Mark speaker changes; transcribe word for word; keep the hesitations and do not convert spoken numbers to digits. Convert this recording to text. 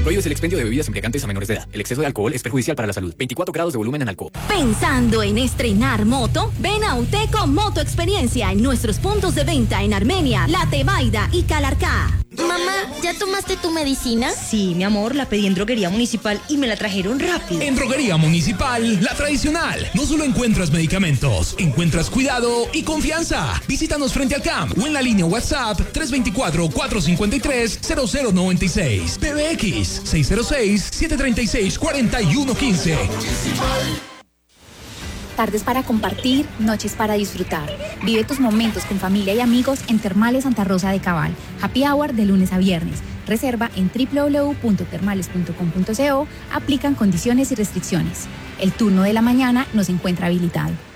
Speaker 1: Prohíbes el expendio de bebidas embriagantes a menores de edad. El exceso de alcohol es perjudicial para la salud. veinticuatro grados de volumen en alcohol.
Speaker 2: ¿Pensando en estrenar moto? Ven a Uteco Moto Experiencia en nuestros puntos de venta en Armenia, La Tebaida y Calarcá.
Speaker 3: Mamá, ¿ya tomaste tu medicina?
Speaker 4: Sí, mi amor, la pedí en Droguería Municipal y me la trajeron rápido.
Speaker 5: En Droguería Municipal, la tradicional. No solo encuentras medicamentos, encuentras cuidado y confianza. Visítanos frente al C A M o en la línea WhatsApp tres dos cuatro, cuatro cinco tres, cero cero nueve seis. P B X seis cero seis, siete tres seis, cuatro uno uno cinco.
Speaker 6: Tardes para compartir, noches para disfrutar. Vive tus momentos con familia y amigos en Termales Santa Rosa de Cabal. Happy Hour de lunes a viernes. Reserva en doble u doble u doble u punto termales punto com punto co. Aplican condiciones y restricciones. El turno de la mañana nos encuentra habilitado.